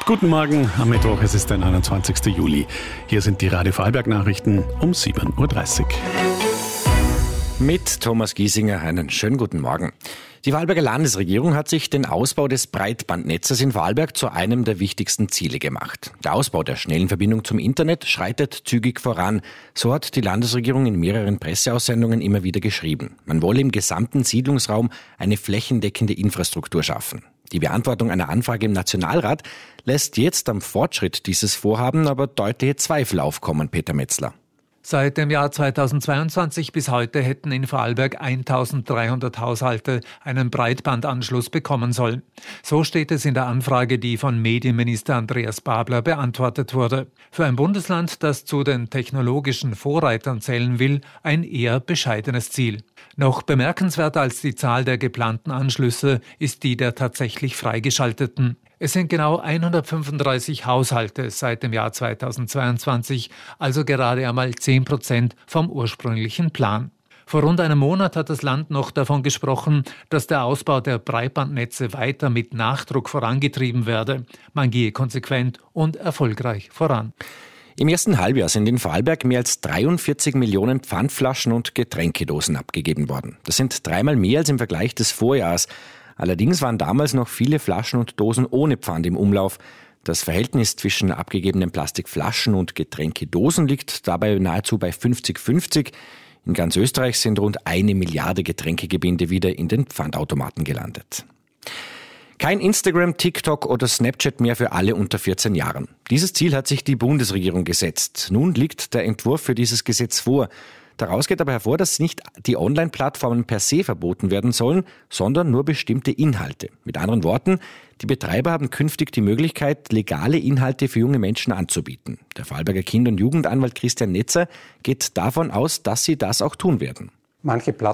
Guten Morgen, am Mittwoch, es ist der 29. Juli. Hier sind die Radio Vorarlberg-Nachrichten um 7.30 Uhr. Mit Thomas Giesinger einen schönen guten Morgen. Die Vorarlberger Landesregierung hat sich den Ausbau des Breitbandnetzes in Vorarlberg zu einem der wichtigsten Ziele gemacht. Der Ausbau der schnellen Verbindung zum Internet schreitet zügig voran. So hat die Landesregierung in mehreren Presseaussendungen immer wieder geschrieben. Man wolle im gesamten Siedlungsraum eine flächendeckende Infrastruktur schaffen. Die Beantwortung einer Anfrage im Nationalrat lässt jetzt am Fortschritt dieses Vorhaben aber deutliche Zweifel aufkommen, Peter Metzler. Seit dem Jahr 2022 bis heute hätten in Vorarlberg 1300 Haushalte einen Breitbandanschluss bekommen sollen. So steht es in der Anfrage, die von Medienminister Andreas Babler beantwortet wurde. Für ein Bundesland, das zu den technologischen Vorreitern zählen will, ein eher bescheidenes Ziel. Noch bemerkenswerter als die Zahl der geplanten Anschlüsse ist die der tatsächlich freigeschalteten. Es sind genau 135 Haushalte seit dem Jahr 2022, also gerade einmal 10% vom ursprünglichen Plan. Vor rund einem Monat hat das Land noch davon gesprochen, dass der Ausbau der Breitbandnetze weiter mit Nachdruck vorangetrieben werde. Man gehe konsequent und erfolgreich voran. Im ersten Halbjahr sind in Vorarlberg mehr als 43 Millionen Pfandflaschen und Getränkedosen abgegeben worden. Das sind dreimal mehr als im Vergleich des Vorjahres. Allerdings waren damals noch viele Flaschen und Dosen ohne Pfand im Umlauf. Das Verhältnis zwischen abgegebenen Plastikflaschen und Getränkedosen liegt dabei nahezu bei 50-50. In ganz Österreich sind rund 1 Milliarde Getränkegebinde wieder in den Pfandautomaten gelandet. Kein Instagram, TikTok oder Snapchat mehr für alle unter 14 Jahren. Dieses Ziel hat sich die Bundesregierung gesetzt. Nun liegt der Entwurf für dieses Gesetz vor. Daraus geht aber hervor, dass nicht die Online-Plattformen per se verboten werden sollen, sondern nur bestimmte Inhalte. Mit anderen Worten, die Betreiber haben künftig die Möglichkeit, legale Inhalte für junge Menschen anzubieten. Der Vorarlberger Kind- und Jugendanwalt Christian Netzer geht davon aus, dass sie das auch tun werden. Manche Plattformen